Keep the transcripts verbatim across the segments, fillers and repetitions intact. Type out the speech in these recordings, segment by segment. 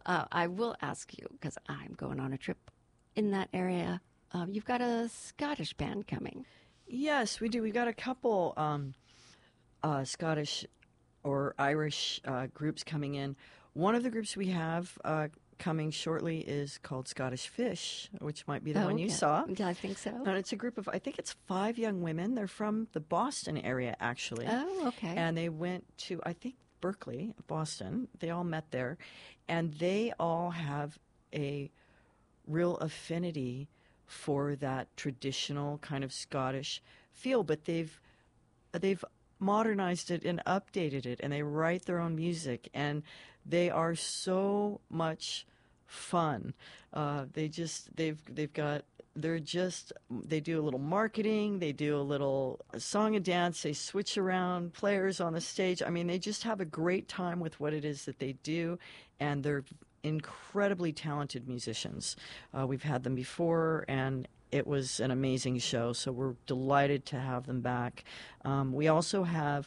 Uh, I will ask you, because I'm going on a trip in that area. Uh, you've got a Scottish band coming. Yes, we do. We got a couple um, uh, Scottish or Irish uh, groups coming in. One of the groups we have uh, coming shortly is called Scottish Fish, which might be the Oh, one you okay. saw. Yeah, I think so. And it's a group of, I think it's five young women. They're from the Boston area, actually. Oh, okay. And they went to, I think, Berkeley, Boston. They all met there. And they all have a real affinity for that traditional kind of Scottish feel, but they've they've modernized it and updated it, and they write their own music, and they are so much fun. Uh, they just they've they've got they're just they do a little marketing, they do a little song and dance, they switch around players on the stage. I mean, they just have a great time with what it is that they do, and they're incredibly talented musicians. Uh, we've had them before, and it was an amazing show, so we're delighted to have them back. Um, we also have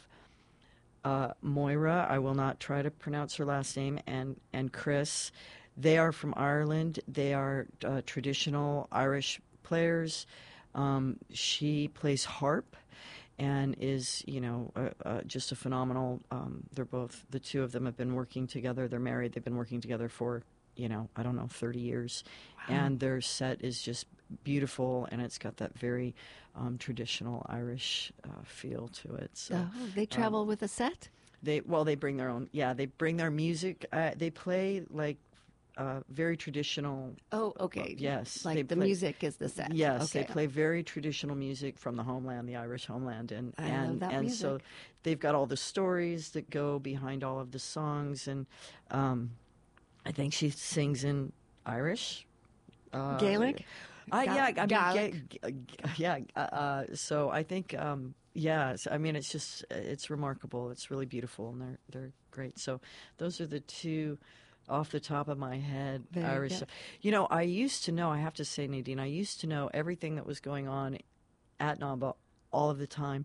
uh, Moira, I will not try to pronounce her last name, and, and Chris. They are from Ireland. They are uh, traditional Irish players. Um, she plays harp and is, you know, uh, uh, just a phenomenal, um, they're both, the two of them have been working together. They're married. They've been working together for, you know, I don't know, thirty years. Wow. And their set is just beautiful, and it's got that very um, traditional Irish uh, feel to it. So Oh, they travel um, with a set? They, well, they bring their own, yeah, they bring their music. Uh, they play like Uh, very traditional. Oh, okay. Uh, yes. Like they the play, music is the set. Yes, okay. They play very traditional music from the homeland, the Irish homeland. And, I and, love that and music. so they've got all the stories that go behind all of the songs. And um, I think she sings in Irish. Uh, Gaelic? Uh, Ga- yeah, I mean, Gaelic. Ga- Ga- yeah. Uh, so I think, um, yeah, so, I mean, it's just, it's remarkable. It's really beautiful, and they're, they're great. So those are the two off the top of my head, Very Irish. good. You know, I used to know, I have to say, Nadine, I used to know everything that was going on at NAMBA all of the time,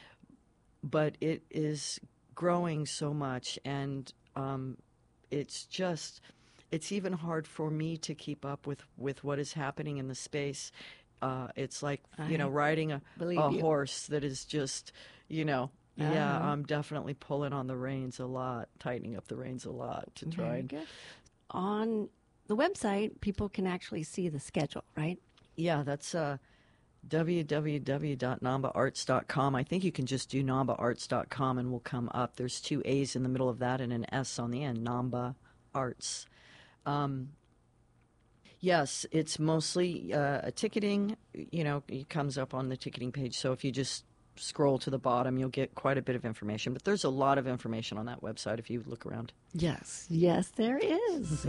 but it is growing so much, and um, it's just, it's even hard for me to keep up with, with what is happening in the space. Uh, it's like, you I know, riding a, a you. horse that is just, you know, Uh-huh. yeah, I'm definitely pulling on the reins a lot, tightening up the reins a lot to try Very and... good. On the website, people can actually see the schedule, right? Yeah, that's uh, w w w dot namba arts dot com. I think you can just do namba arts dot com and we'll come up. There's two A's in the middle of that and an S on the end, Namba Arts. Um, yes, it's mostly uh, a ticketing. You know, it comes up on the ticketing page. So if you just scroll to the bottom, you'll get quite a bit of information. But there's a lot of information on that website if you look around. Yes, yes, there is.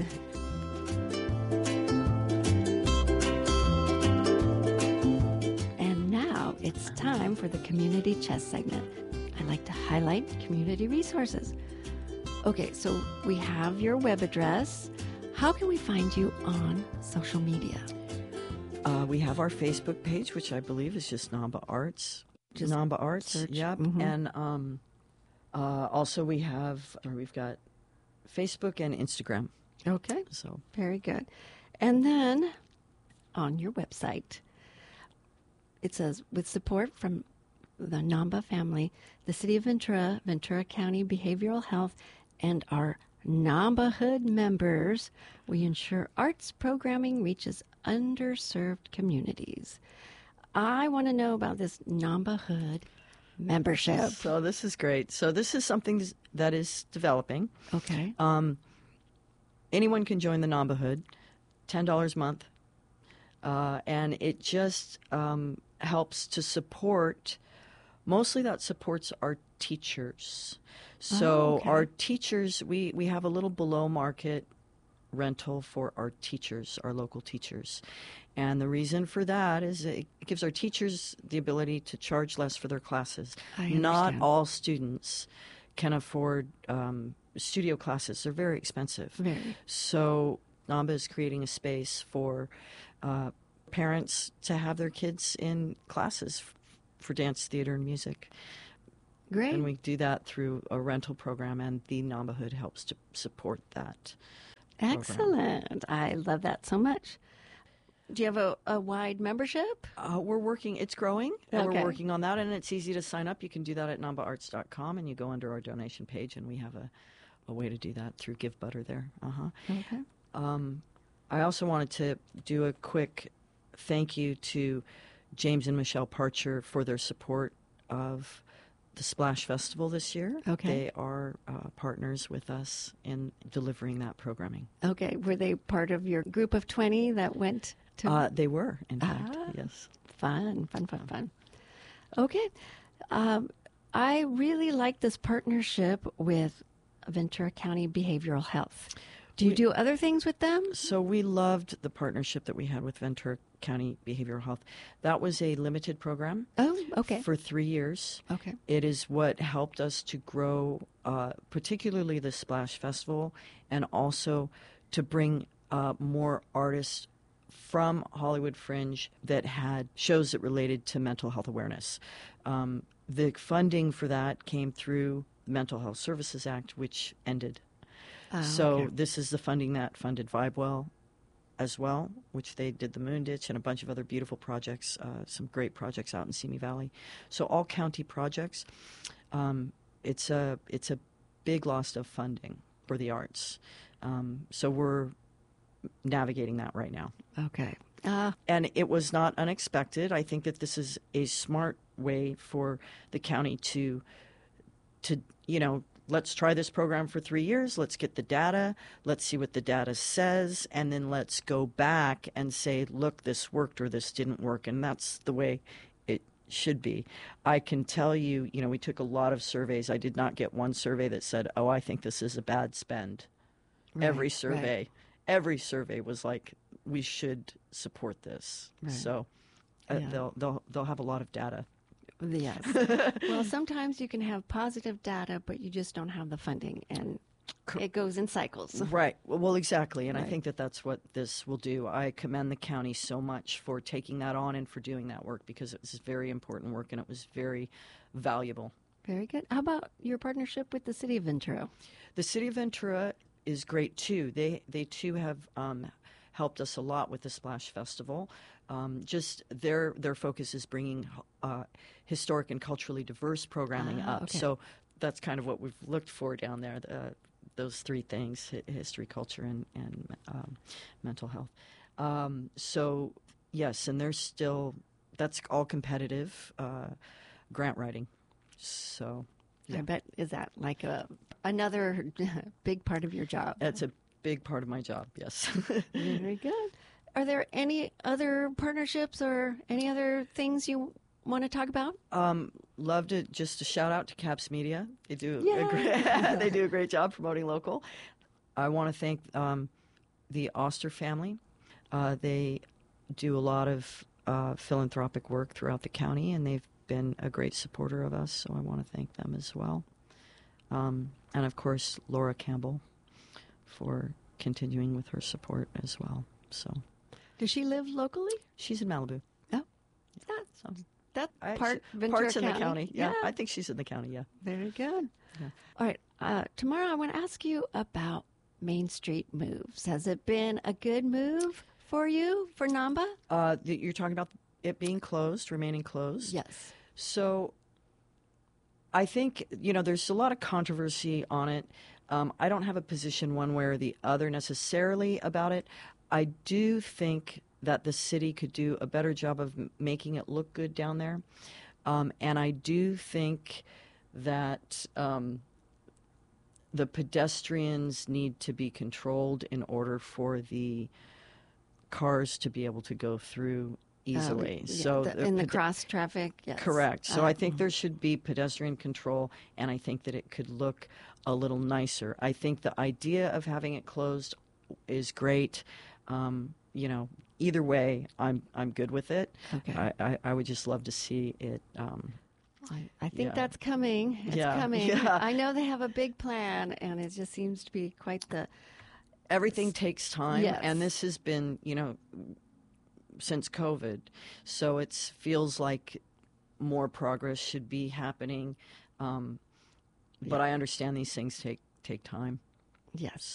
And now it's time for the Community Chest segment. I like to highlight community resources. Okay, so we have your web address. How can we find you on social media? Uh, we have our Facebook page, which I believe is just Namba Arts. Just Namba Arts, search. yep. Mm-hmm. And um, uh, also we have, or we've got Facebook and Instagram. Okay, so very good. And then on your website, it says, with support from the Namba family, the City of Ventura, Ventura County Behavioral Health, and our Nambahood members, we ensure arts programming reaches underserved communities. I want to know about this Nambahood membership. So this is great. So this is something that is developing. Okay. Um, anyone can join the Nambahood, ten dollars a month, uh, and it just um, helps to support, mostly that supports our teachers. So Oh, okay. our teachers, we, we have a little below market rental for our teachers, our local teachers. And the reason for that is it gives our teachers the ability to charge less for their classes. I Not understand. all students can afford um, studio classes. They're very expensive. Very. So Namba is creating a space for uh, parents to have their kids in classes f- for dance, theater, and music. Great. And we do that through a rental program, and the Nambahood helps to support that. program. Excellent. I love that so much. Do you have a, a wide membership? Uh, we're working, it's growing, and Okay. we're working on that, and it's easy to sign up. You can do that at namba arts dot com, and you go under our donation page, and we have a, a way to do that through Give Butter there. Uh-huh. Okay. Um, I also wanted to do a quick thank you to James and Michelle Parcher for their support of the Splash Festival this year. Okay. They are uh, partners with us in delivering that programming. Okay. Were they part of your group of twenty that went to? Uh, they were, in fact, Ah. yes. Fun, fun, fun, fun. Okay. Um, I really like this partnership with Ventura County Behavioral Health. Do you We- do other things with them? So we loved the partnership that we had with Ventura County Behavioral Health. That was a limited program Oh, okay. for three years. Okay. It is what helped us to grow, uh, particularly the Splash Festival, and also to bring uh, more artists from Hollywood Fringe that had shows that related to mental health awareness. Um, the funding for that came through the Mental Health Services Act, which ended. Ah, so okay. this is the funding that funded VibeWell as well, which they did the Moon Ditch and a bunch of other beautiful projects, uh, some great projects out in Simi Valley. So all county projects. Um, it's a it's a big loss of funding for the arts. Um, so we're navigating that right now. Okay. Uh, And it was not unexpected. I think that this is a smart way for the county to, to you know, let's try this program for three years. Let's get the data. Let's see what the data says. And then let's go back and say, look, this worked or this didn't work. And that's the way it should be. I can tell you, you know, we took a lot of surveys. I did not get one survey that said, oh, I think this is a bad spend. Every right, survey, right. every survey was like, we should support this. Right. So uh, Yeah. they'll, they'll, they'll have a lot of data. Yes. Well, sometimes you can have positive data, but you just don't have the funding, and Cor- it goes in cycles. Right. Well, well, exactly. And Right. I think that that's what this will do. I commend the county so much for taking that on and for doing that work, because it was very important work and it was very valuable. Very good. How about your partnership with the City of Ventura? The City of Ventura is great too. They they too have um, helped us a lot with the Splash Festival. Um, just their their focus is bringing uh, historic and culturally diverse programming Ah, up. okay. So that's kind of what we've looked for down there. The, those three things: hi- history, culture, and and um, mental health. Um, so yes, and there's still that's all competitive uh, grant writing. So I Yeah. bet is that like a another big part of your job? that's a big part of my job. Yes. Very good. Are there any other partnerships or any other things you want to talk about? Um, love to just a shout out to Caps Media. They do a Yay! great, they do a great job promoting local. I want to thank um, the Oster family. Uh, they do a lot of uh, philanthropic work throughout the county, and they've been a great supporter of us. So I want to thank them as well. Um, and of course, Laura Campbell for continuing with her support as well. So Does she live locally? she's in Malibu. Oh, that's So that I- part she- Ventura parts in County. the county. Yeah, I think she's in the county. Yeah. Very good. Yeah. All right. Uh, tomorrow, I want to ask you about Main Street moves. Has it been a good move for you for Namba? Uh, th- you're talking about it being closed, remaining closed. Yes. So I think, you know, there's a lot of controversy on it. Um, I don't have a position one way or the other necessarily about it. I do think that the city could do a better job of m- making it look good down there. Um, and I do think that um, the pedestrians need to be controlled in order for the cars to be able to go through easily. Um, yeah, so the- the in the pede- cross traffic, yes. Correct. So Uh, I think there should be pedestrian control, and I think that it could look a little nicer. I think the idea of having it closed is great. Um, you know, either way, I'm I'm good with it. Okay. I, I, I would just love to see it. Um, I, I think yeah. that's coming. It's Yeah, coming. yeah. I know they have a big plan, and it just seems to be quite the. everything takes time, Yes. and this has been, you know, since COVID, so it feels like more progress should be happening. Um, but Yeah. I understand these things take take time. Yes. So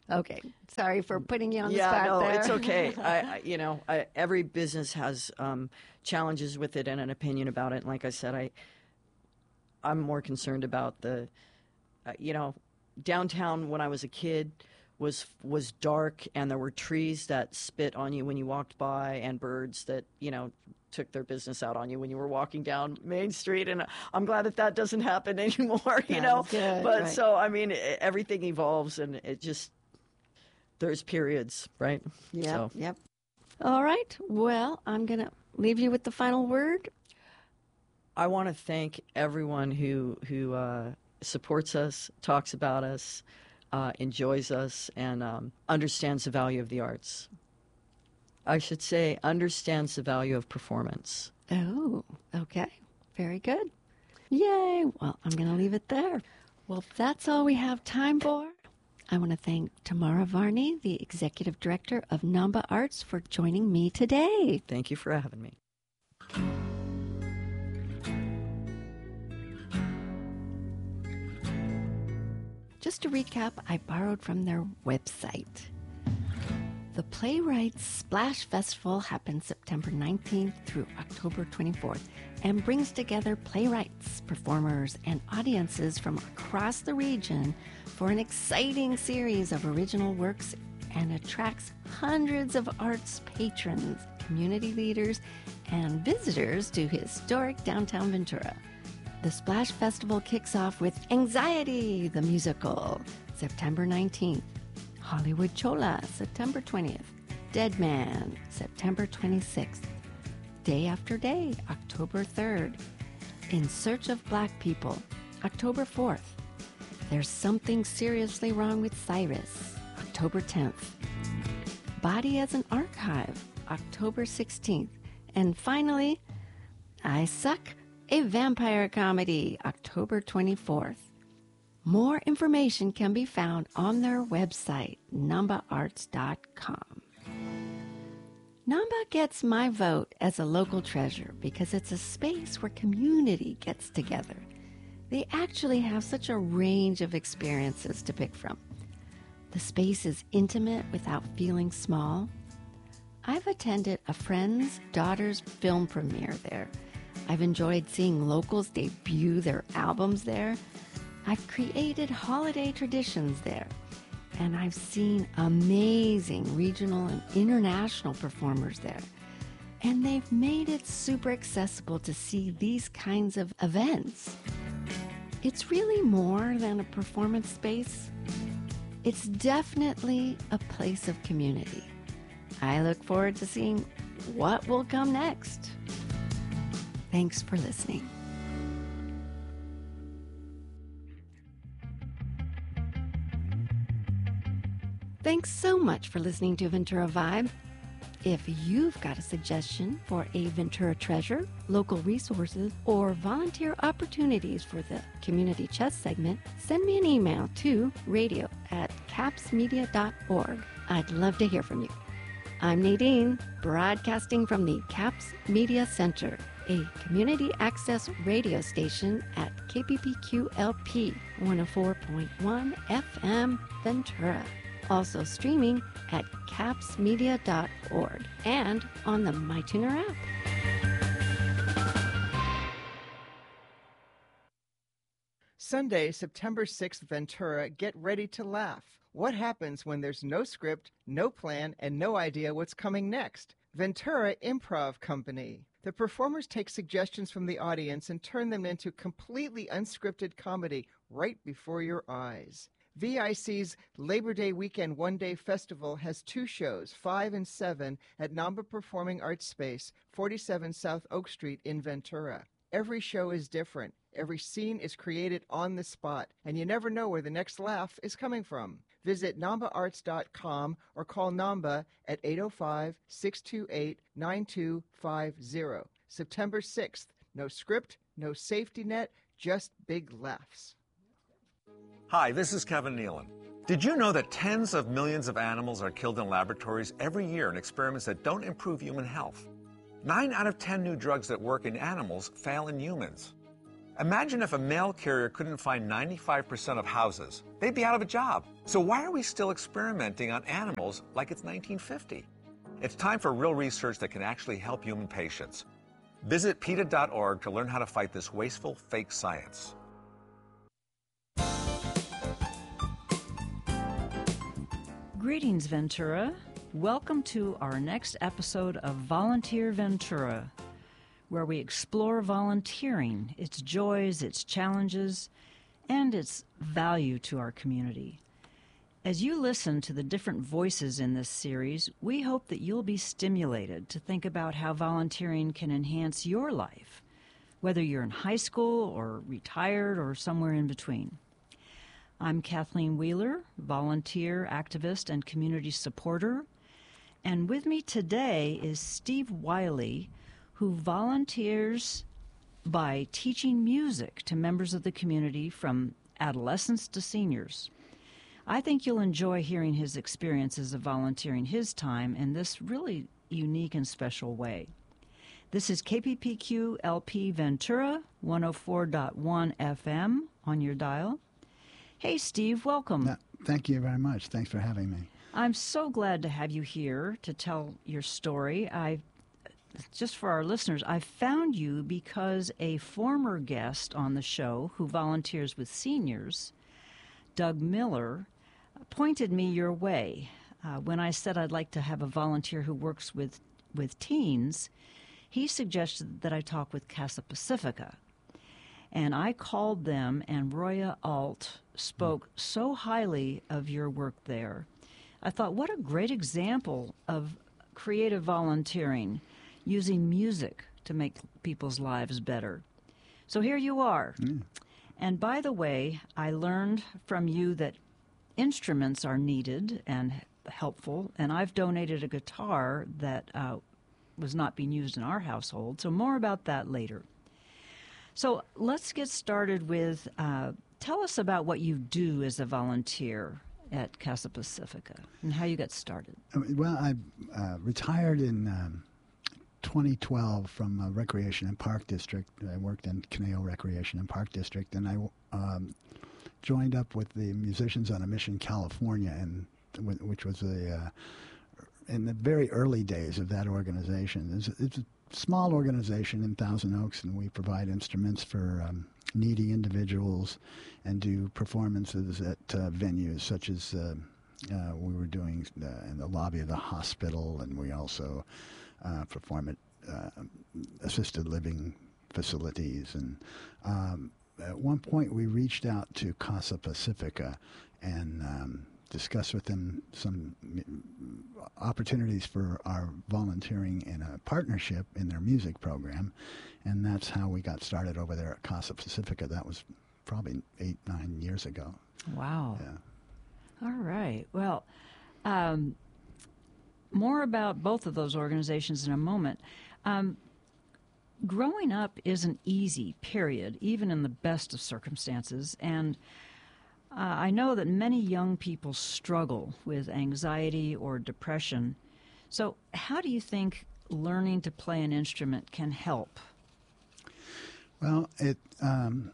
Okay. Sorry for putting you on the yeah, spot no, there. it's okay. I, I, you know, I, every business has um, challenges with it and an opinion about it. And like I said, I, I'm more concerned about the, uh, you know, downtown when I was a kid was was dark, and there were trees that spit on you when you walked by, and birds that, you know, took their business out on you when you were walking down Main Street. And I'm glad that that doesn't happen anymore, you That know. is good, but right. so, I mean, e- everything evolves, and it just, there's periods, right? Yep, So, yep. All right. Well, I'm going to leave you with the final word. I want to thank everyone who who uh, supports us, talks about us, uh, enjoys us, and um, understands the value of the arts. I should say, understands the value of performance. Oh, okay. Very good. Yay. Well, I'm going to leave it there. Well, that's all we have time for. I want to thank Tamara Varney, the Executive Director of Namba Arts, for joining me today. Thank you for having me. Just to recap, I borrowed from their website. The Playwrights Splash Festival happens September nineteenth through October twenty-fourth and brings together playwrights, performers, and audiences from across the region for an exciting series of original works, and attracts hundreds of arts patrons, community leaders, and visitors to historic downtown Ventura. The Splash Festival kicks off with Anxiety, the musical, September nineteenth. Hollywood Chola, September twentieth. Dead Man, September twenty-sixth. Day After Day, October third. In Search of Black People, October fourth. There's Something Seriously Wrong with Cyrus, October tenth. Body as an Archive, October sixteenth. And finally, I Suck, a vampire comedy, October twenty-fourth. More information can be found on their website, namba arts dot com. Namba gets my vote as a local treasure because it's a space where community gets together. They actually have such a range of experiences to pick from. The space is intimate without feeling small. I've attended a friend's daughter's film premiere there. I've enjoyed seeing locals debut their albums there. I've created holiday traditions there, and I've seen amazing regional and international performers there. And they've made it super accessible to see these kinds of events. It's really more than a performance space. It's definitely a place of community. I look forward to seeing what will come next. Thanks for listening. Thanks so much for listening to Ventura Vibe. If you've got a suggestion for a Ventura treasure, local resources, or volunteer opportunities for the Community Chess segment, send me an email to radio at capsmedia dot org. I'd love to hear from you. I'm Nadine, broadcasting from the CAPS Media Center, a community access radio station at K P P Q L P one oh four point one F M Ventura. Also streaming at caps media dot org and on the MyTuner app. Sunday, September sixth, Ventura, get ready to laugh. What happens when there's no script, no plan, and no idea what's coming next? Ventura Improv Company. The performers take suggestions from the audience and turn them into completely unscripted comedy right before your eyes. V I C's Labor Day Weekend One Day Festival has two shows, five and seven, at Namba Performing Arts Space, forty-seven South Oak Street in Ventura. Every show is different. Every scene is created on the spot, and you never know where the next laugh is coming from. Visit namba arts dot com or call Namba at eight oh five, six two eight, nine two five zero. September sixth. No script, no safety net, just big laughs. Hi, this is Kevin Nealon. Did you know that tens of millions of animals are killed in laboratories every year in experiments that don't improve human health? Nine out of ten new drugs that work in animals fail in humans. Imagine if a mail carrier couldn't find ninety-five percent of houses. They'd be out of a job. So why are we still experimenting on animals like it's nineteen fifty? It's time for real research that can actually help human patients. Visit PETA dot org to learn how to fight this wasteful, fake science. Greetings, Ventura. Welcome to our next episode of Volunteer Ventura, where we explore volunteering, its joys, its challenges, and its value to our community. As you listen to the different voices in this series, we hope that you'll be stimulated to think about how volunteering can enhance your life, whether you're in high school or retired or somewhere in between. I'm Kathleen Wheeler, volunteer, activist, and community supporter. And with me today is Steve Wiley, who volunteers by teaching music to members of the community from adolescents to seniors. I think you'll enjoy hearing his experiences of volunteering his time in this really unique and special way. This is K P P Q L P Ventura, one oh four point one F M on your dial. Hey, Steve, welcome. No, thank you very much. Thanks for having me. I'm so glad to have you here to tell your story. I, just for our listeners, I found you because a former guest on the show who volunteers with seniors, Doug Miller, pointed me your way. Uh, when I said I'd like to have a volunteer who works with, with teens, he suggested that I talk with Casa Pacifica. And I called them, and Roya Alt spoke so highly of your work there. I thought, what a great example of creative volunteering, using music to make people's lives better. So here you are. Mm. And by the way, I learned from you that instruments are needed and helpful, and I've donated a guitar that uh, was not being used in our household, so more about that later. So let's get started with, uh, tell us about what you do as a volunteer at Casa Pacifica and how you got started. Well, I uh, retired in um, twenty twelve from uh, Recreation and Park District. I worked in Conejo Recreation and Park District, and I um, joined up with the Musicians on a Mission California, and which was a uh, in the very early days of that organization. It's, it's a small organization in Thousand Oaks, and we provide instruments for um, needy individuals and do performances at uh, venues such as uh, uh, we were doing uh, in the lobby of the hospital, and we also uh, perform at uh, assisted living facilities. And um, at one point we reached out to Casa Pacifica and um, discuss with them some opportunities for our volunteering in a partnership in their music program, and that's how we got started over there at Casa Pacifica. That was probably eight, nine years ago. Wow. Yeah. All right. Well, um, more about both of those organizations in a moment. Um, growing up isn't easy, period, even in the best of circumstances, and Uh, I know that many young people struggle with anxiety or depression. So how do you think learning to play an instrument can help? Well, it um,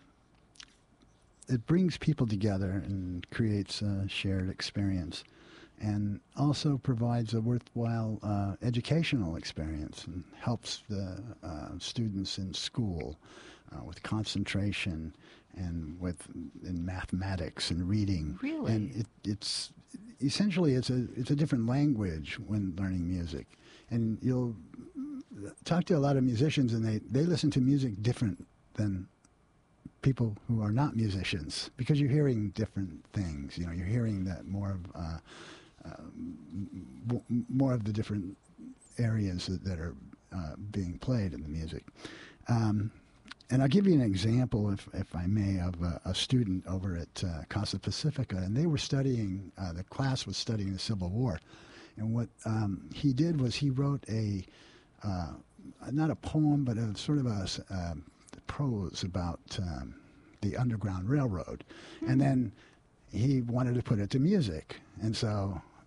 it brings people together and creates a shared experience, and also provides a worthwhile uh, educational experience and helps the uh, students in school uh, with concentration and with in mathematics and reading. Really? And it, it's essentially it's a it's a different language when learning music. And you'll talk to a lot of musicians, and they, they listen to music different than people who are not musicians, because you're hearing different things. You know, you're hearing that more of uh, uh, m- more of the different areas that, that are uh, being played in the music. Um, And I'll give you an example, if if I may, of a, a student over at uh, Casa Pacifica, and they were studying, uh, the class was studying the Civil War. And what um, he did was he wrote a, uh, not a poem, but a sort of a uh, prose about um, the Underground Railroad. Mm-hmm. And then he wanted to put it to music. And so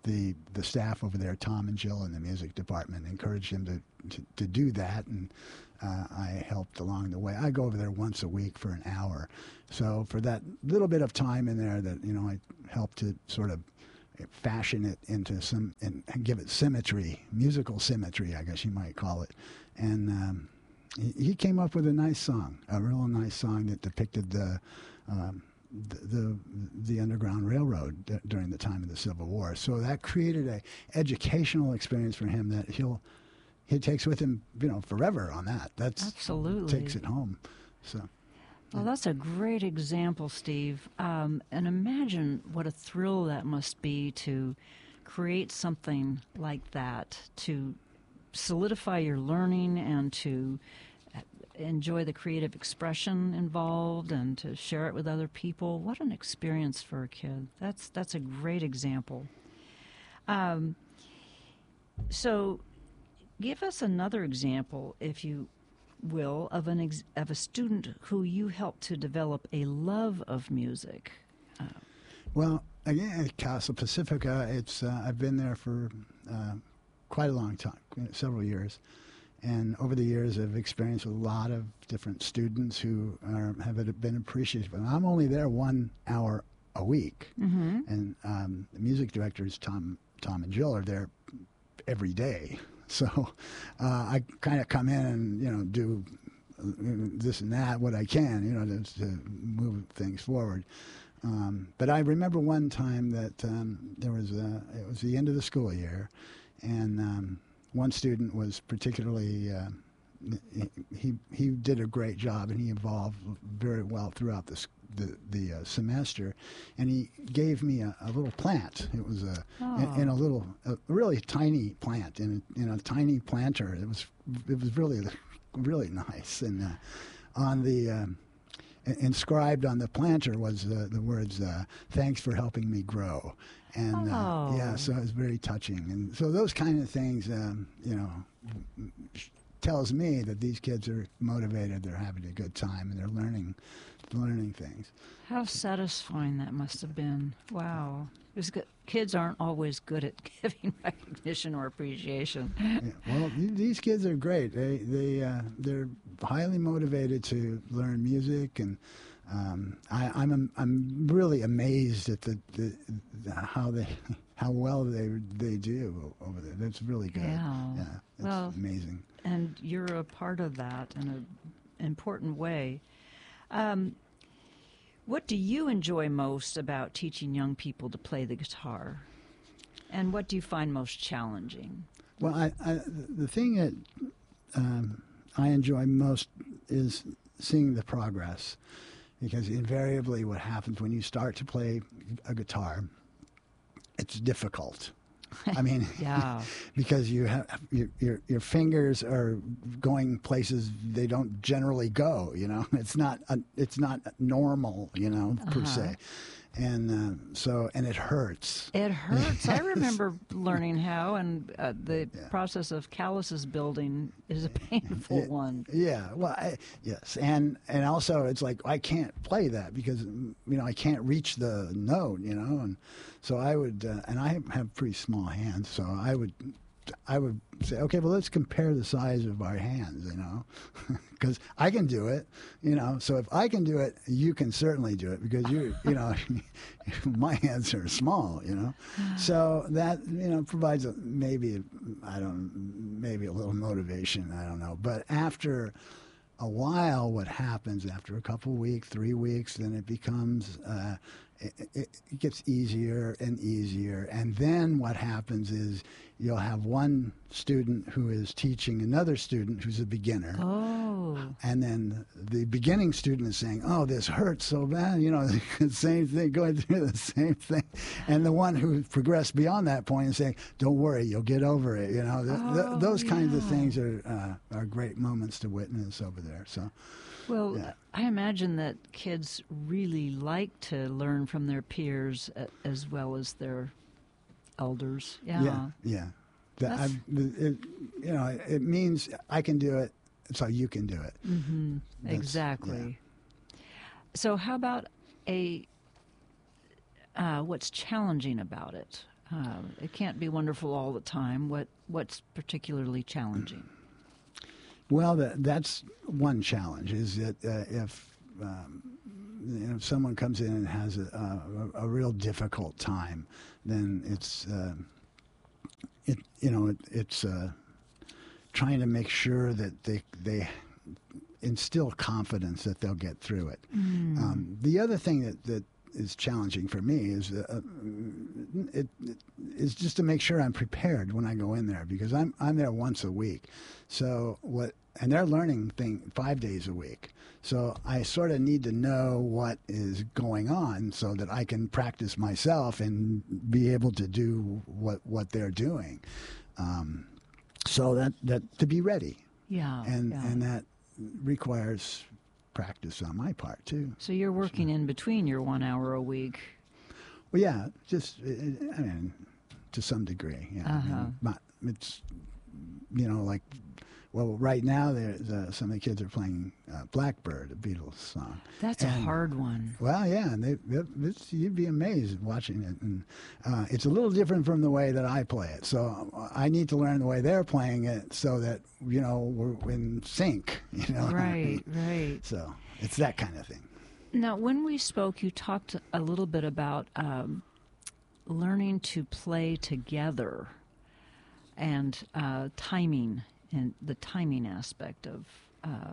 the the staff over there, Tom and Jill in the music department, encouraged him to, to, to do that, and uh, I helped along the way. I go over there once a week for an hour. So for that little bit of time in there that, you know, I helped to sort of fashion it into some, and give it symmetry, musical symmetry, I guess you might call it. And um, he, he came up with a nice song, a real nice song that depicted the um, the, the the Underground Railroad d- during the time of the Civil War. So that created a educational experience for him that he'll he takes with him, you know, forever on that. That's Absolutely. Takes it home. So. Well, that's a great example, Steve. Um, and imagine what a thrill that must be to create something like that, to solidify your learning and to enjoy the creative expression involved and to share it with other people. What an experience for a kid. That's that's a great example. Um, so give us another example, if you will, of an ex- of a student who you helped to develop a love of music. Uh, well, again, at Casa Pacifica, it's uh, I've been there for uh, quite a long time, several years. And over the years, I've experienced a lot of different students who are, have been appreciative. And I'm only there one hour a week. mm-hmm. And um, the music directors, Tom, Tom and Jill, are there every day. So uh, I kind of come in and, you know, do this and that, what I can, you know, to, to move things forward. Um, but I remember one time that um, there was a, it was the end of the school year, and um, one student was particularly, uh, he he did a great job, and he evolved very well throughout the the, the uh, semester, and he gave me a, a little plant. It was a Oh. in, in a little, a really tiny plant in a, in a tiny planter. It was it was really really nice, and uh, on the um, inscribed on the planter was uh, the words uh, "Thanks for helping me grow." And uh, Oh. yeah, so it was very touching. And so those kind of things, um, you know, tells me that these kids are motivated, they're having a good time, and they're learning, learning things. How satisfying that must have been. Wow. Because kids aren't always good at giving recognition or appreciation. Yeah, well, th- these kids are great. They they uh, they're highly motivated to learn music, and um, I, I'm am- I'm really amazed at the, the, the how they how well they they do over there. That's really good. Yeah. yeah it's Well, amazing. And you're a part of that in an important way. Um, what do you enjoy most about teaching young people to play the guitar? And what do you find most challenging? Well, I, I, the thing that um, I enjoy most is seeing the progress, because invariably what happens when you start to play a guitar, it's difficult. I mean, Yeah. because you have your, your your fingers are going places they don't generally go. You know, it's not a, it's not normal. You know, per Uh-huh. se, and uh, so and it hurts. It hurts. I remember learning how, and uh, the Yeah. process of calluses building is a painful Yeah. one. Yeah, well, I, yes, and and also it's like I can't play that because you know I can't reach the note, you know, and so I would, uh, and I have pretty small hands, so I would, I would say, okay, well, let's compare the size of our hands, you know, because I can do it, you know. So if I can do it, you can certainly do it because you, you know, my hands are small, you know. So that you know provides a, maybe I don't maybe a little motivation. I don't know, but after a while, what happens after a couple weeks, three weeks, then it becomes. Uh, It, it, it gets easier and easier, and then what happens is you'll have one student who is teaching another student who's a beginner, Oh. and then the beginning student is saying, "Oh, this hurts so bad," you know, the same thing, going through the same thing, and the one who progressed beyond that point is saying, "Don't worry, you'll get over it." You know, th- th- Oh, those kinds of yeah. things are uh, are great moments to witness over there. So. Well, Yeah. I imagine that kids really like to learn from their peers a- as well as their elders. Yeah. Yeah, yeah. That That's- I, it, you know, it means I can do it, so you can do it. Mm-hmm. That's- Exactly. So, how about a uh, what's challenging about it? Uh, it can't be wonderful all the time. What what's particularly challenging? Well, that, that's one challenge. Is that uh, if um, you know, if someone comes in and has a, a, a real difficult time, then it's uh, it you know it, it's uh, trying to make sure that they they instill confidence that they'll get through it. Mm. Um, the other thing that, that is challenging for me is uh, it, it is just to make sure I'm prepared when I go in there, because I'm I'm there once a week. So what and they're learning thing five days a week. So I sort of need to know what is going on so that I can practice myself and be able to do what what they're doing. Um, so that, that to be ready. Yeah. And yeah. and that requires practice on my part too. So you're working so. in between your one hour a week. Well, yeah, just I mean, to some degree. Yeah, uh-huh. I mean, my, it's you know like. Well, right now, there's, uh, some of the kids are playing uh, Blackbird, a Beatles song. That's and, a hard one. Well, yeah, and they, they, it's, you'd be amazed watching it. And uh, it's a little different from the way that I play it. So I need to learn the way they're playing it so that, you know, we're in sync. You know? Right, right. So it's that kind of thing. Now, when we spoke, you talked a little bit about um, learning to play together and uh, timing. And the timing aspect of uh,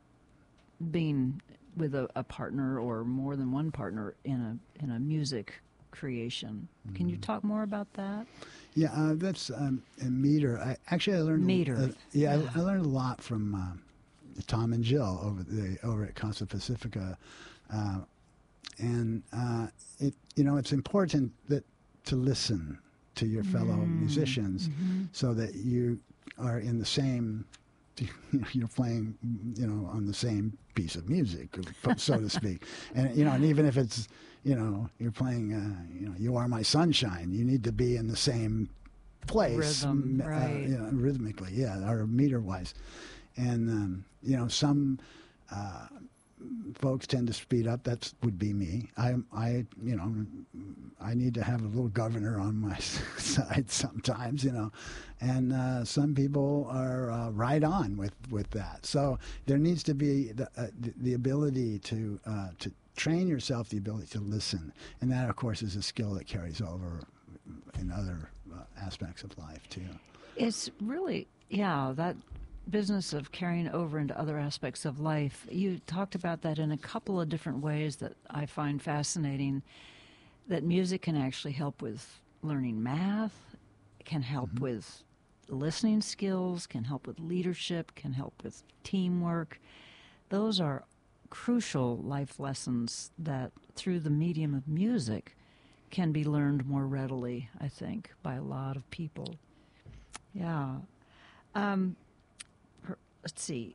being with a, a partner or more than one partner in a in a music creation. Mm-hmm. Can you talk more about that? Yeah, uh, that's um, a meter. I actually I learned meter. Uh, yeah, yeah. I, I learned a lot from uh, Tom and Jill over the over at Casa Pacifica, uh, and uh, it you know it's important that to listen to your fellow mm. musicians mm-hmm. so that you are in the same, you're playing, you know, on the same piece of music, so to speak. And, you know, and even if it's, you know, you're playing, uh, you know, You Are My Sunshine, you need to be in the same place. Rhythm, uh, right. You know, rhythmically, yeah, or meter-wise. And, um, you know, some uh, folks tend to speed up. That would be me. I, I, you know, I need to have a little governor on my side sometimes, you know, and uh, some people are uh, right on with, with that. So there needs to be the, uh, the, the ability to uh, to train yourself, the ability to listen, and that, of course, is a skill that carries over in other uh, aspects of life too. It's really, yeah, that business of carrying over into other aspects of life. You talked about that in a couple of different ways that I find fascinating, that music can actually help with learning math, can help mm-hmm. with listening skills, can help with leadership, can help with teamwork. Those are crucial life lessons that through the medium of music can be learned more readily, I think, by a lot of people. Yeah. Um, Let's see.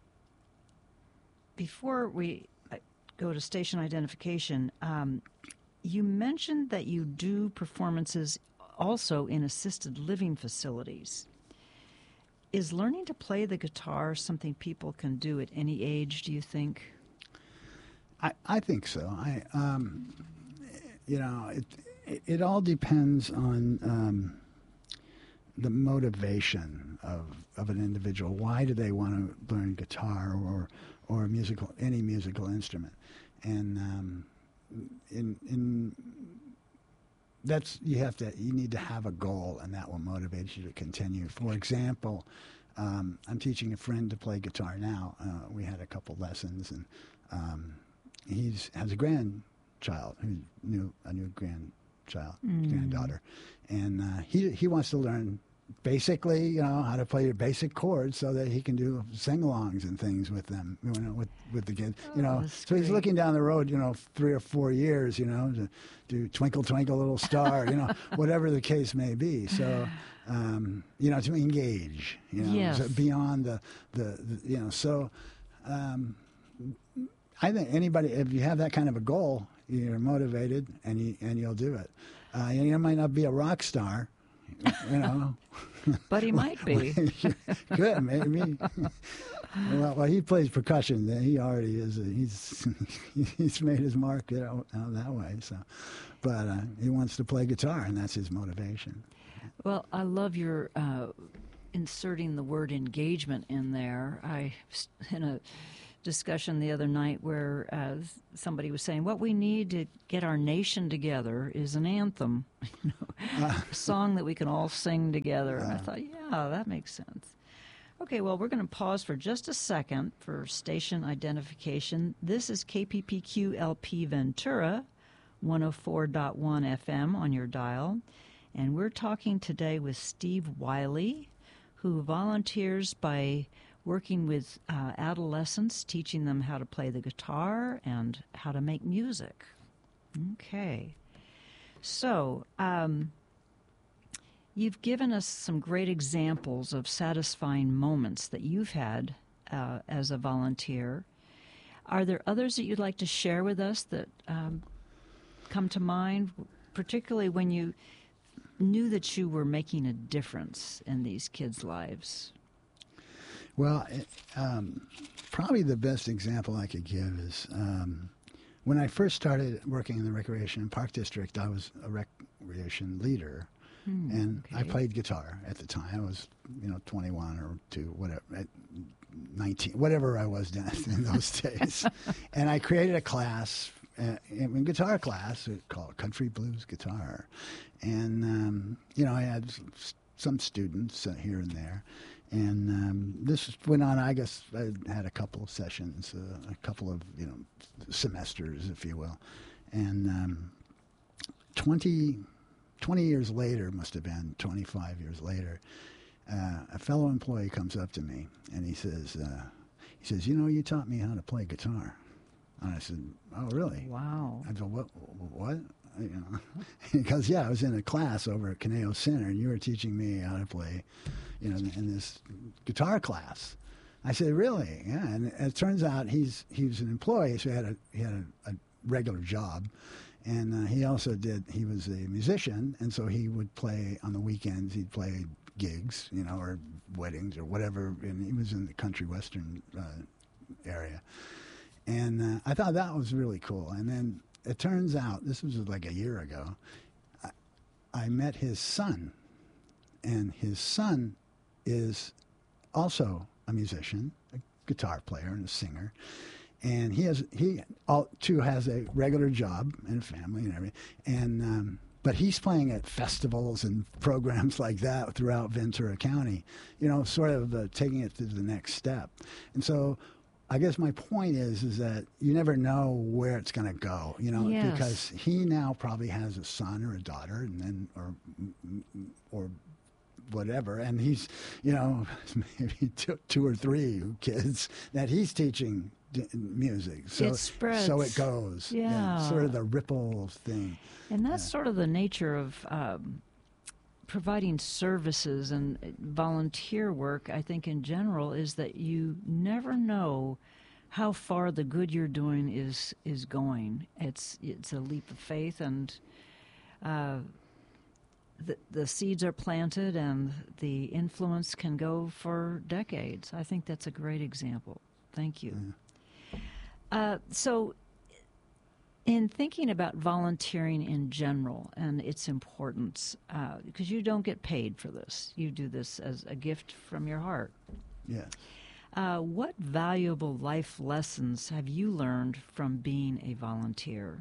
Before we go to station identification, um, you mentioned that you do performances also in assisted living facilities. Is learning to play the guitar something people can do at any age, do you think? I, I think so. I, um, you know, it, it, it all depends on um, the motivation of, of an individual. Why do they want to learn guitar or or musical any musical instrument? And um, in in that's you have to you need to have a goal, and that will motivate you to continue. For example, um, I'm teaching a friend to play guitar now. Uh, we had a couple lessons, and um, he's has a grandchild who's new a new grandchild mm. granddaughter, and uh, he he wants to learn basically, you know, how to play your basic chords so that he can do sing-alongs and things with them, you know, with, with the kids, you know. Oh, so he's looking down the road, you know, three or four years, you know, to do Twinkle, Twinkle, Little Star, you know, whatever the case may be. So, um, you know, to engage, you know, yes. so beyond the, the, the, you know, so um, I think anybody, if you have that kind of a goal, you're motivated and, you, and you'll do it. Uh, you might not be a rock star, you know, But he might be. Good, maybe. well, well, he plays percussion. He already is. A, he's he's made his mark out, out that way. So, but uh, he wants to play guitar, and that's his motivation. Well, I love your uh, inserting the word engagement in there. I in a discussion the other night where uh, somebody was saying what we need to get our nation together is an anthem, you know, uh, a song that we can all sing together. Uh, I thought, yeah, that makes sense. Okay, well, we're going to pause for just a second for station identification. This is K P P Q L P Ventura, one oh four point one F M on your dial. And we're talking today with Steve Wiley, who volunteers by working with uh, adolescents, teaching them how to play the guitar and how to make music. Okay. So, um, you've given us some great examples of satisfying moments that you've had uh, as a volunteer. Are there others that you'd like to share with us that um, come to mind, particularly when you knew that you were making a difference in these kids' lives? Well, it, um, probably the best example I could give is um, when I first started working in the Recreation and Park District, I was a recreation leader, hmm, and okay. I played guitar at the time. I was, you know, twenty-one or two, whatever, at nineteen, whatever I was in those days. And I created a class, uh, in guitar class, called Country Blues Guitar. And, um, you know, I had some students uh, here and there. And um, this went on, I guess I had a couple of sessions, uh, a couple of, you know, semesters, if you will. And um, twenty, twenty years later, must have been twenty-five years later, uh, a fellow employee comes up to me and he says, uh, he says, you know, you taught me how to play guitar. And I said, oh, really? Wow. I said, what? What? You know, because yeah, I was in a class over at Caneo Center, and you were teaching me how to play, you know, in this guitar class. I said, really? Yeah. And it turns out he's he was an employee, so he had a he had a, a regular job, and uh, he also did. He was a musician, and so he would play on the weekends. He'd play gigs, you know, or weddings or whatever. And he was in the country western uh, area, and uh, I thought that was really cool. And then it turns out, this was like a year ago, I, I met his son, and his son is also a musician, a guitar player and a singer, and he has he all, too has a regular job and a family and everything, and um, but he's playing at festivals and programs like that throughout Ventura County, you know, sort of uh, taking it to the next step, and so. I guess my point is is that you never know where it's going to go, you know, yes. because he now probably has a son or a daughter, and then or or whatever, and he's, you know, maybe two, two or three kids that he's teaching d- music. So it spreads. So it goes. Yeah. yeah, sort of the ripple thing. And that's yeah. sort of the nature of. Um, providing services and volunteer work, I think in general, is that you never know how far the good you're doing is is going. It's it's a leap of faith, and uh, the the seeds are planted, and the influence can go for decades. I think that's a great example. Thank you. Yeah. Uh, so. In thinking about volunteering in general and its importance, uh, because you don't get paid for this, you do this as a gift from your heart. Yeah. Uh, what valuable life lessons have you learned from being a volunteer?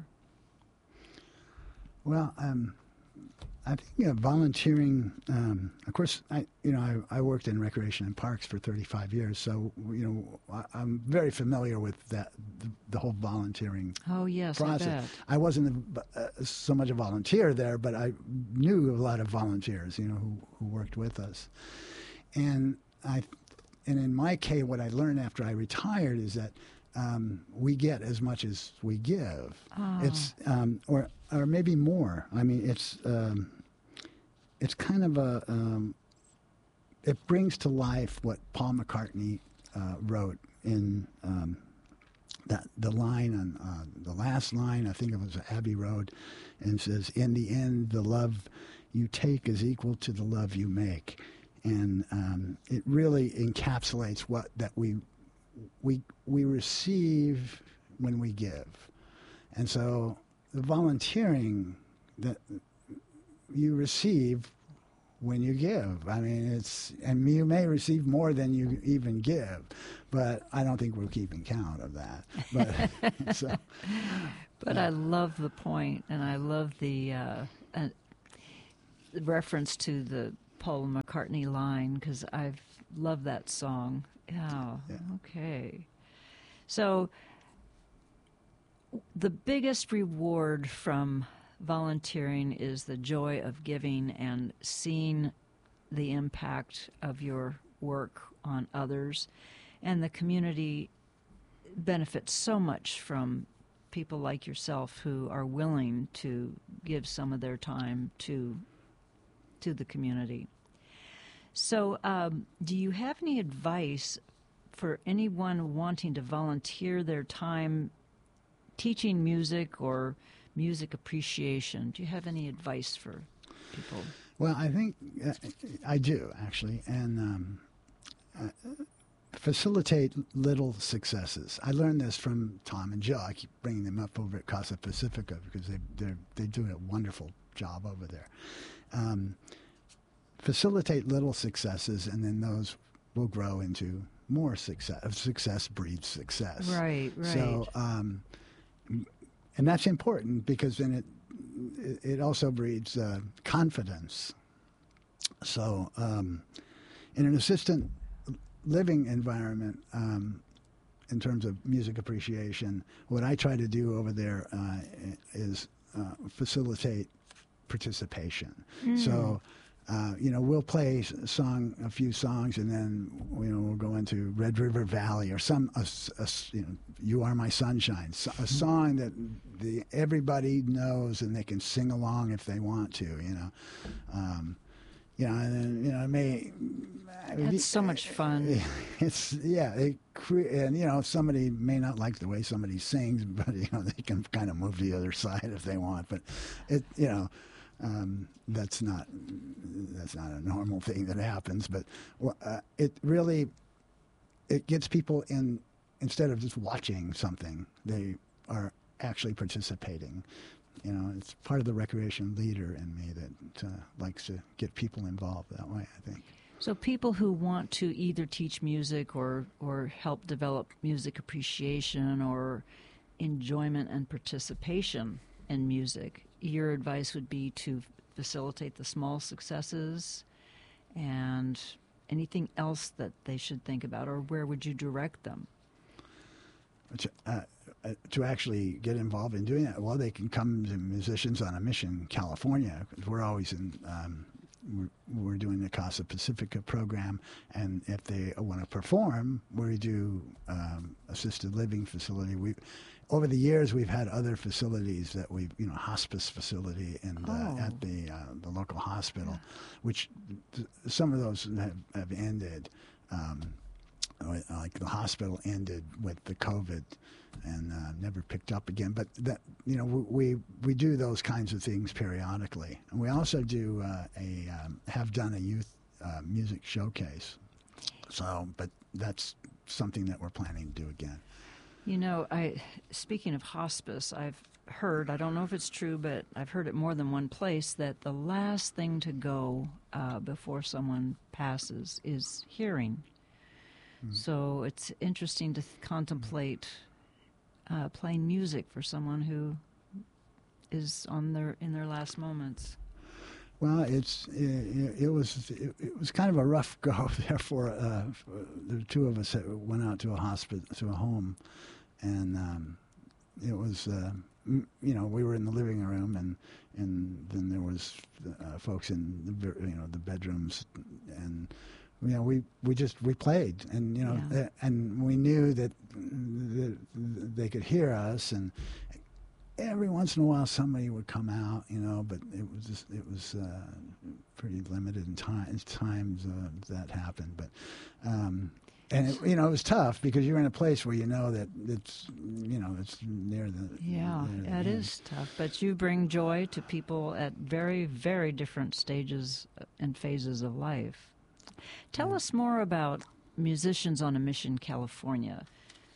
Well, um, I think uh, volunteering. Um, of course, I you know I, I worked in recreation and parks for thirty-five years, so you know I, I'm very familiar with that the, the whole volunteering. Oh yes, process. I bet. I wasn't uh, so much a volunteer there, but I knew a lot of volunteers, you know, who who worked with us, and I and in my case, what I learned after I retired is that. Um, we get as much as we give. Oh. It's um, or or maybe more. I mean, it's um, it's kind of a um, it brings to life what Paul McCartney uh, wrote in um, that the line on uh, the last line. I think it was Abbey Road, and it says, "In the end, the love you take is equal to the love you make." and um, it really encapsulates what that we we we receive when we give, and so the volunteering that you receive when you give. I mean, it's, and you may receive more than you even give, but I don't think we're keeping count of that. But so, but uh, I love the point, and I love the, uh, uh, the reference to the Paul McCartney line, because I've loved that song. Yeah, Yeah. Okay. So the biggest reward from volunteering is the joy of giving and seeing the impact of your work on others. And the community benefits so much from people like yourself who are willing to give some of their time to to the community. So um, do you have any advice for anyone wanting to volunteer their time teaching music or music appreciation? Do you have any advice for people? Well, I think uh, I do, actually, and um, uh, facilitate little successes. I learned this from Tom and Jill. I keep bringing them up over at Casa Pacifica because they they they do a wonderful job over there. Um, facilitate little successes, and then those will grow into more success. Success breeds success. Right, right. So, um, and that's important because then it it also breeds uh, confidence. So, um, in an assistant living environment, um, in terms of music appreciation, what I try to do over there uh, is uh, facilitate participation. Mm. So, uh, you know, we'll play a song, a few songs, and then you know we'll go into Red River Valley or some, a, a, you know, You Are My Sunshine, a song that the everybody knows and they can sing along if they want to. You know, um, you know, and then, you know, it may. That's so much fun. It's yeah, it cre- and you know, somebody may not like the way somebody sings, but you know, they can kind of move to the other side if they want. But it, you know. Um, that's not that's not a normal thing that happens, but uh, it really it gets people in. Instead of just watching something, they are actually participating. You know, it's part of the recreation leader in me that uh, likes to get people involved that way, I think. So people who want to either teach music or or help develop music appreciation or enjoyment and participation in music, your advice would be to facilitate the small successes, and anything else that they should think about, or where would you direct them? To, uh, uh, to actually get involved in doing that, well, they can come to Musicians on a Mission, California, because we're always in, um, we're, we're doing the Casa Pacifica program, and if they want to perform, we do um, assisted living facility. We Over the years, we've had other facilities that we've, you know, hospice facility and uh, Oh. at the uh, the local hospital, which th- some of those have, have ended. Um, like the hospital ended with the COVID and uh, never picked up again. But that, you know, we we do those kinds of things periodically, and we also do uh, a um, have done a youth uh, music showcase. So, but that's something that we're planning to do again. You know, I speaking of hospice, I've heard, I don't know if it's true, but I've heard it more than one place, that the last thing to go uh, before someone passes is hearing. Mm. So it's interesting to th- contemplate uh, playing music for someone who is on their in their last moments. Well, it's it, it was it, it was kind of a rough go there for, uh, for the two of us that went out to a hospital to a home, and um, it was uh, m- you know we were in the living room, and and then there was uh, folks in the you know the bedrooms, and you know we, we just we played, and you know Yeah. uh, and we knew that, that they could hear us, and every once in a while somebody would come out, you know, but it was just, it was uh, pretty limited in time times uh, that happened. But um, and it, you know it was tough because you're in a place where you know that it's you know it's near the Yeah, near the it end. is tough, but you bring joy to people at very, very different stages and phases of life. Tell us more about Musicians on a Mission California.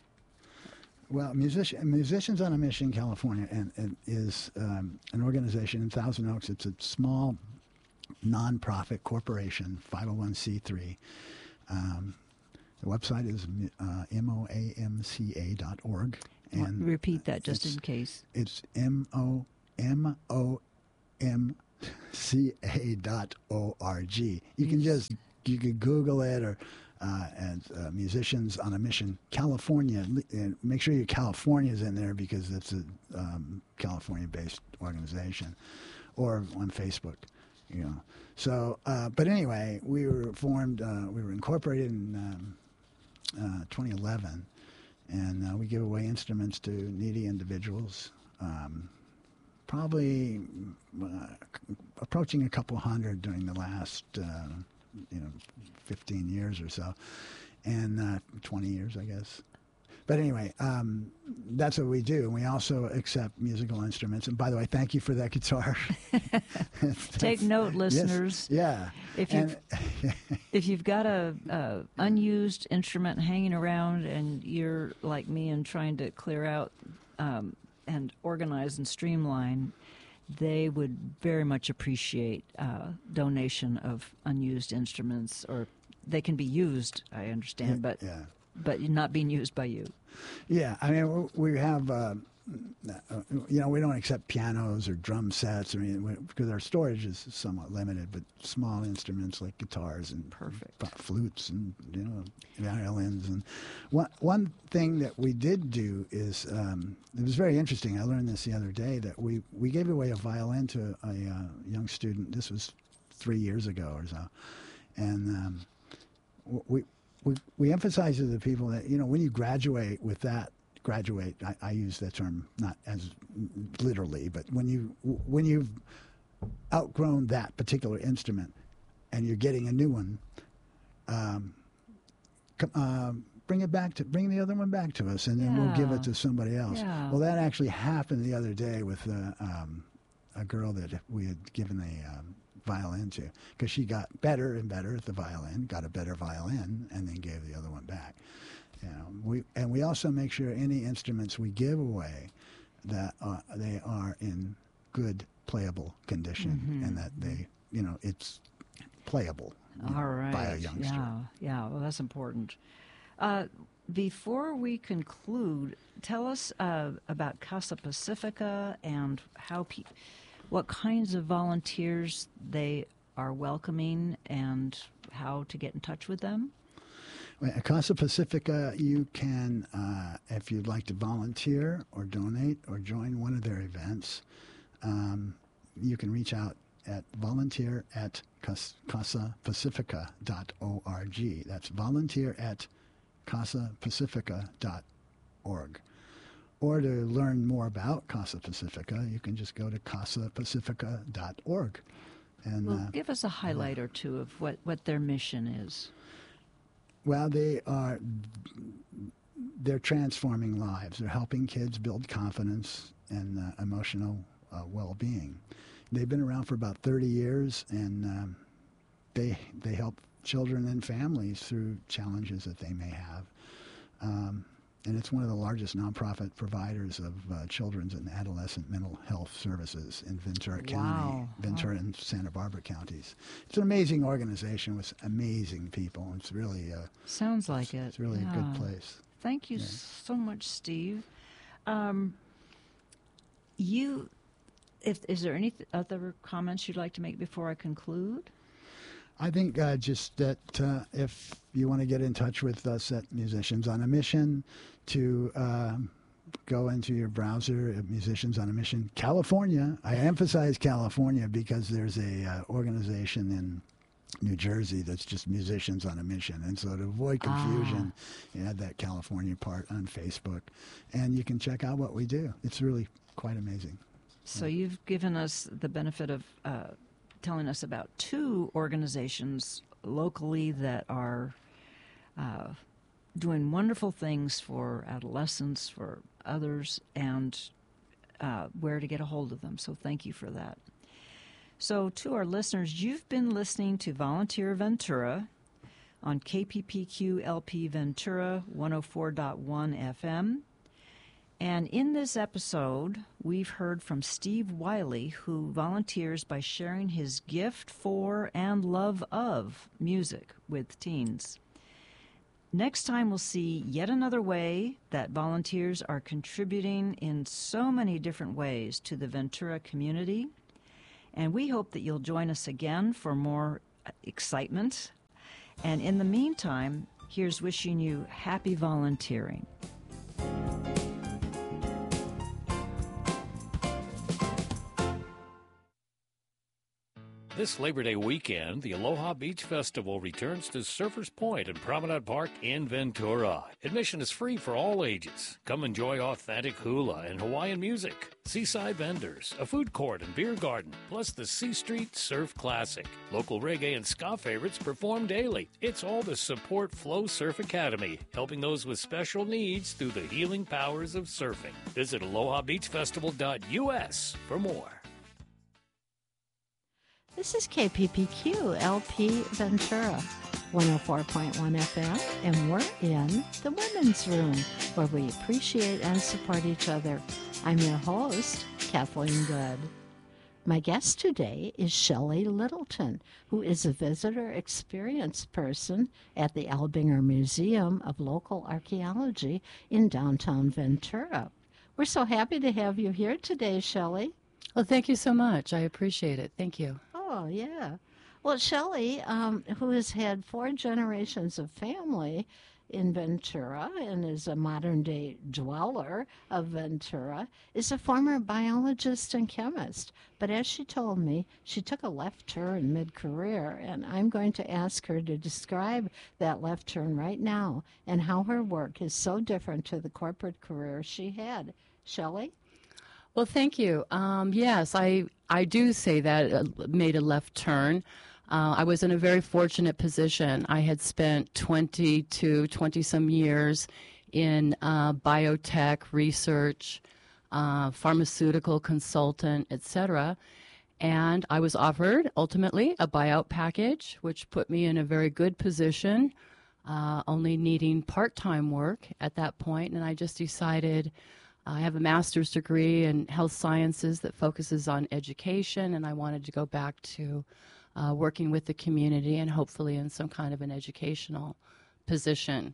Well, Music- Musicians on a Mission California and, and is um, an organization in Thousand Oaks. It's a small nonprofit corporation, five oh one c three. Um, the website is uh, moamca dot org. And repeat that just in case. It's M O M O M C A dot O R G. You can just, you can Google it or uh, and uh, Musicians on a Mission California. And make sure your California's in there because it's a um, California-based organization, or on Facebook. You know. So, uh, but anyway, we were formed. Uh, we were incorporated in um, uh, twenty eleven, and uh, we give away instruments to needy individuals. Um, probably uh, approaching a couple hundred during the last, uh, you know, fifteen years or so, and uh, twenty years, I guess. But anyway, um, that's what we do. And we also accept musical instruments. And by the way, thank you for that guitar. Take note, listeners. Yes, yeah. If you've, if you've got a, a unused instrument hanging around and you're like me and trying to clear out um, and organize and streamline, they would very much appreciate uh, donation of unused instruments, or they can be used, I understand, yeah, but yeah. but not being used by you. Yeah, I mean, we have, uh, you know, we don't accept pianos or drum sets or anything because our storage is somewhat limited, but small instruments like guitars and Perfect. f- flutes and, you know, violins. And one, one thing that we did do is, um, it was very interesting. I learned this the other day that we, we gave away a violin to a uh, young student. This was three years ago or so. And um, we... We, we emphasize to the people that, you know, when you graduate with that, graduate, I, I use that term not as literally, but when, you, when you've outgrown that particular instrument and you're getting a new one, um, uh, bring it back to, bring the other one back to us, and then yeah. we'll give it to somebody else. Yeah. Well, that actually happened the other day with uh, um, a girl that we had given a um, violin to, because she got better and better at the violin, got a better violin, and then gave the other one back. You know, we and we also make sure any instruments we give away that uh, they are in good playable condition, Mm-hmm. and that they, you know, it's playable you All know, right. by a youngster. Yeah, yeah. Well, that's important. Uh, before we conclude, tell us uh, about Casa Pacifica and how pe- what kinds of volunteers they are welcoming and how to get in touch with them. Well, at Casa Pacifica, you can, uh, if you'd like to volunteer or donate or join one of their events, um, you can reach out at volunteer at casa pacifica dot org. That's volunteer at casa pacifica dot org. Or to learn more about Casa Pacifica, you can just go to casa pacifica dot org. And Well, uh, give us a highlight or two of what, what their mission is. well, they are they're transforming lives. They're helping kids build confidence and uh, emotional uh, well-being. They've been around for about thirty years, and um, they they help children and families through challenges that they may have. Um, And it's one of the largest nonprofit providers of uh, children's and adolescent mental health services in Ventura County, Wow. Ventura Wow. and Santa Barbara counties. It's an amazing organization with amazing people. It's really, uh, Sounds like it. it's really yeah. a good place. Thank you Yeah. so much, Steve. Um, you, if is there any th- other comments you'd like to make before I conclude? I think uh, just that uh, if you want to get in touch with us at Musicians on a Mission, to uh, go into your browser at Musicians on a Mission California. I emphasize California because there's a uh, organization in New Jersey that's just Musicians on a Mission. And so to avoid confusion, you add that California part on Facebook. And you can check out what we do. It's really quite amazing. So you've given us the benefit of uh, telling us about two organizations locally that are uh, doing wonderful things for adolescents, for others, and uh, where to get a hold of them. So thank you for that. So to our listeners, you've been listening to Volunteer Ventura. on K P P Q L P Ventura one oh four point one F M. And in this episode, we've heard from Steve Wiley, who volunteers by sharing his gift for and love of music with teens. Next time, we'll see yet another way that volunteers are contributing in so many different ways to the Ventura community. And we hope that you'll join us again for more excitement. And in the meantime, here's wishing you happy volunteering. This Labor Day weekend, the Aloha Beach Festival returns to Surfers Point and Promenade Park in Ventura. Admission is free for all ages. Come enjoy authentic hula and Hawaiian music, seaside vendors, a food court and beer garden, plus the C Street Surf Classic. Local reggae and ska favorites perform daily. It's all to support Flow Surf Academy, helping those with special needs through the healing powers of surfing. Visit aloha beach festival dot U S for more. This is K P P Q L P Ventura, one oh four point one F M, and we're in the Women's Room, where we appreciate and support each other. I'm your host, Kathleen Good. My guest today is Shelley Littleton, who is a visitor experience person at the Albinger Museum of Local Archaeology in downtown Ventura. We're so happy to have you here today, Shelley. Well, thank you so much. I appreciate it. Thank you. Oh, yeah. Well, Shelley, um, who has had four generations of family in Ventura and is a modern-day dweller of Ventura, is a former biologist and chemist. But as she told me, she took a left turn mid-career, and I'm going to ask her to describe that left turn right now and how her work is so different to the corporate career she had. Shelley? Well, thank you. Um, yes, I, I do say that uh, made a left turn. Uh, I was in a very fortunate position. I had spent twenty-two, twenty-some years in uh, biotech research, uh, pharmaceutical consultant, et cetera. And I was offered, ultimately, a buyout package, which put me in a very good position, uh, only needing part-time work at that point. And I just decided, I have a master's degree in health sciences that focuses on education, and I wanted to go back to uh, working with the community and hopefully in some kind of an educational position.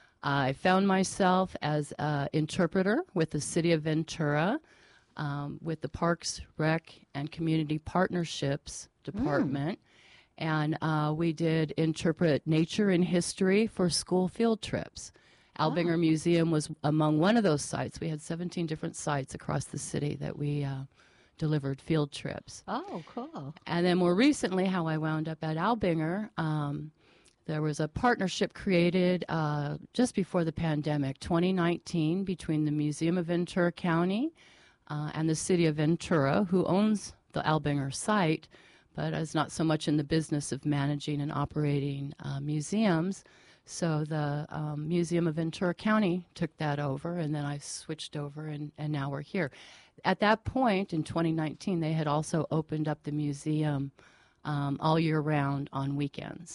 I found myself as an interpreter with the City of Ventura, um, with the Parks, Rec, and Community Partnerships Department, mm. and uh, we did interpret nature and history for school field trips. Albinger oh. Museum was among one of those sites. We had seventeen different sites across the city that we uh, delivered field trips. Oh, cool. And then more recently, how I wound up at Albinger, um, there was a partnership created uh, just before the pandemic, twenty nineteen, between the Museum of Ventura County uh, and the City of Ventura, who owns the Albinger site, but is not so much in the business of managing and operating uh, museums. So the um, Museum of Ventura County took that over, and then I switched over, and, and now we're here. At that point, in twenty nineteen, they had also opened up the museum um, all year round on weekends.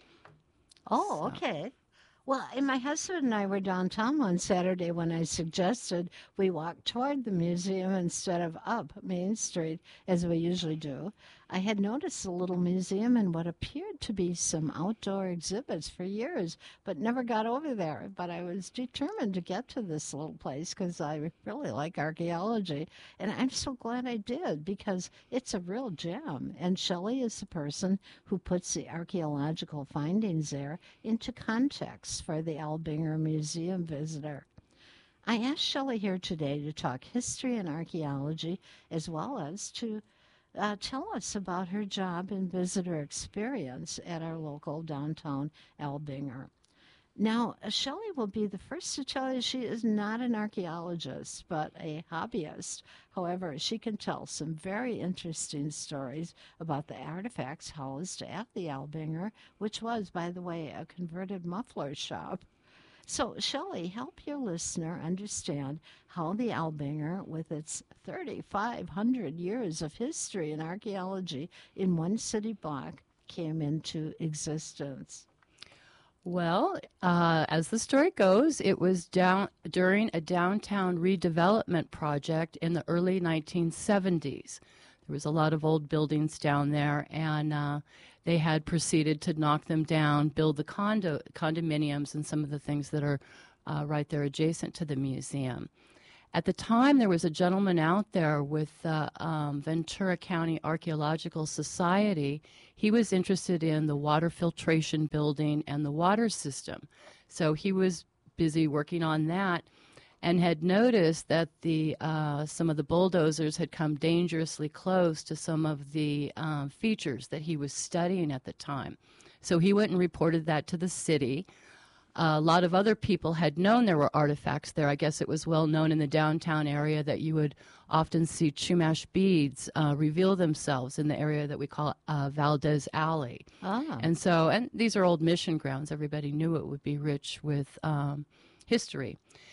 Oh, so. Okay. Well, and my husband and I were downtown one Saturday when I suggested we walk toward the museum instead of up Main Street, as we usually do. I had noticed the little museum and what appeared to be some outdoor exhibits for years, but never got over there. But I was determined to get to this little place because I really like archaeology. And I'm so glad I did, because it's a real gem. And Shelley is the person who puts the archaeological findings there into context for the Albinger Museum visitor. I asked Shelley here today to talk history and archaeology, as well as to Uh, tell us about her job and visitor experience at our local downtown Albinger. Now, Shelley will be the first to tell you she is not an archaeologist, but a hobbyist. However, she can tell some very interesting stories about the artifacts housed at the Albinger, which was, by the way, a converted muffler shop. So, Shelley, help your listener understand how the Albinger, with its thirty-five hundred years of history in archaeology in one city block, came into existence. Well, uh, as the story goes, it was down during a downtown redevelopment project in the early nineteen seventies. There was a lot of old buildings down there, and uh, they had proceeded to knock them down, build the condo condominiums and some of the things that are uh, right there adjacent to the museum. At the time, there was a gentleman out there with the uh, um, Ventura County Archaeological Society. He was interested in the water filtration building and the water system. So he was busy working on that and had noticed that the uh, some of the bulldozers had come dangerously close to some of the um, features that he was studying at the time. So he went and reported that to the city. Uh, a lot of other people had known there were artifacts there. I guess it was well known in the downtown area that you would often see Chumash beads uh, reveal themselves in the area that we call uh, Valdez Alley. Ah. And so, and these are old mission grounds. Everybody knew it would be rich with um, history.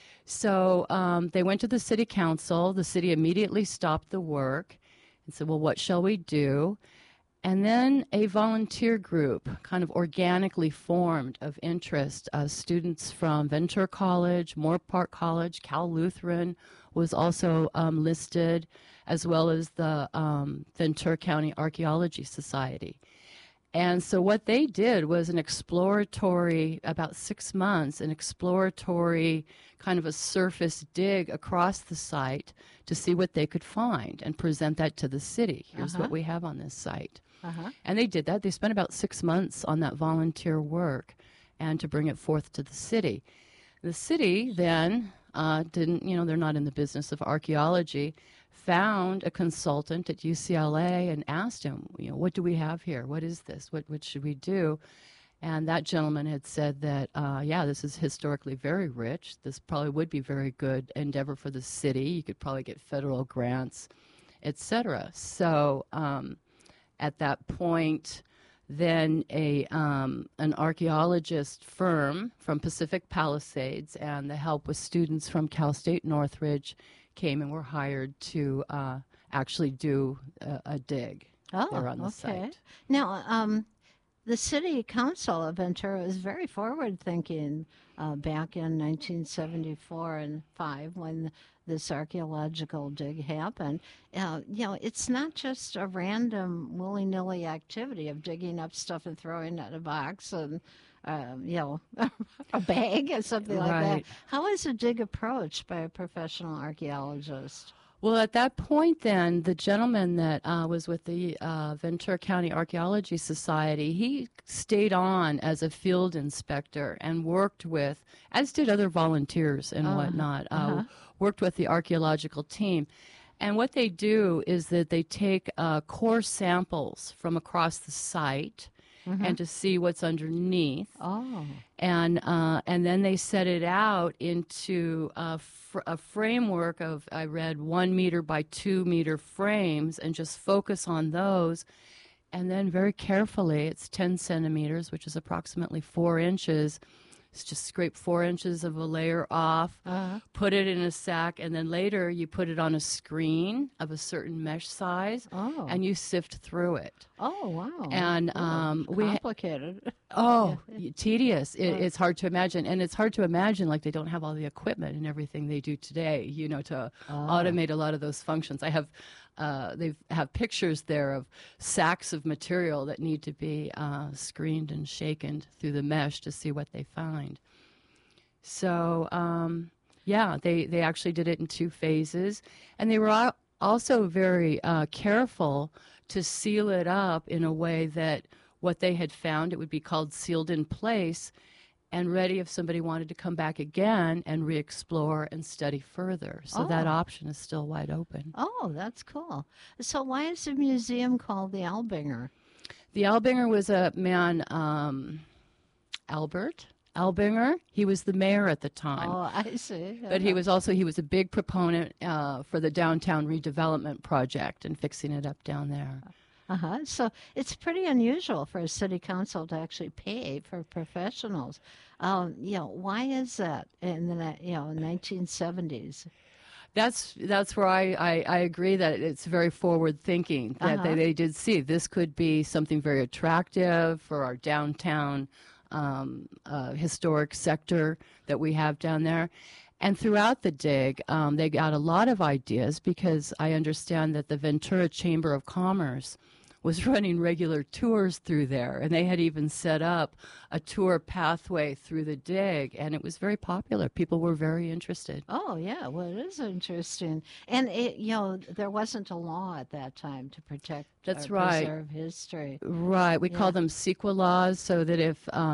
So um, they went to the city council. The city immediately stopped the work and said, well, what shall we do? And then a volunteer group kind of organically formed of interest. Uh, students from Ventura College, Moore Park College, Cal Lutheran was also um, listed, as well as the um, Ventura County Archaeology Society. And so what they did was an exploratory, about six months, an exploratory kind of a surface dig across the site to see what they could find and present that to the city. Here's Uh-huh. what we have on this site. Uh-huh. And they did that. They spent about six months on that volunteer work and to bring it forth to the city. The city then uh, didn't, you know, they're not in the business of archaeology, found a consultant at U C L A and asked him, you know, what do we have here? What is this? What, what should we do? And that gentleman had said that, uh, yeah, this is historically very rich. This probably would be very good endeavor for the city. You could probably get federal grants, et cetera. So um, at that point, then a um, an archaeologist firm from Pacific Palisades and the help with students from Cal State Northridge came and were hired to uh, actually do a, a dig Oh, there on the okay. site. Now, um, the city council of Ventura was very forward-thinking uh, back in nineteen seventy-four and five when this archaeological dig happened. Uh, you know, it's not just a random willy-nilly activity of digging up stuff and throwing it in a box and, uh, you know, a bag or something like that. Right. How is a dig approached by a professional archaeologist? Well, at that point, then, the gentleman that uh, was with the uh, Ventura County Archaeology Society, he stayed on as a field inspector and worked with, as did other volunteers and Uh-huh. whatnot, uh, Uh-huh. worked with the archaeological team. And what they do is that they take uh, core samples from across the site and to see what's underneath. Oh. And uh, and then they set it out into a, fr- a framework of, I read, one meter by two meter frames and just focus on those. And then very carefully, it's ten centimeters, which is approximately four inches. It's just scrape four inches of a layer off, Uh-huh. put it in a sack, and then later you put it on a screen of a certain mesh size, Oh. and you sift through it. Oh, wow. And Oh, um, we ha- complicated. Oh, y- tedious. It, it's hard to imagine. And it's hard to imagine like they don't have all the equipment and everything they do today, you know, to automate a lot of those functions. I have, uh, they have pictures there of sacks of material that need to be uh, screened and shaken through the mesh to see what they find. So, um, yeah, they, they actually did it in two phases. And they were al- also very uh, careful to seal it up in a way that what they had found, it would be called sealed in place and ready if somebody wanted to come back again and re-explore and study further. So that Oh. option is still wide open. Oh, that's cool. So why is the museum called the Albinger? The Albinger was a man, um, Albert Albinger. He was the mayor at the time. Oh, I see. But he was also, he was a big proponent uh, for the downtown redevelopment project and fixing it up down there. Uh-huh. So it's pretty unusual for a city council to actually pay for professionals. Um, you know, why is that in the ni- you know nineteen seventies? That's that's where I, I, I agree that it's very forward thinking, that Uh-huh. they, they did see this could be something very attractive for our downtown um, uh, historic sector that we have down there. And throughout the dig, um, they got a lot of ideas because I understand that the Ventura Chamber of Commerce was running regular tours through there, and they had even set up a tour pathway through the dig, and it was very popular. People were very interested. Oh, yeah. Well, it is interesting. And, it, you know, there wasn't a law at that time to protect That's or right. preserve history. Right. We Yeah. call them CEQA laws, so that if um,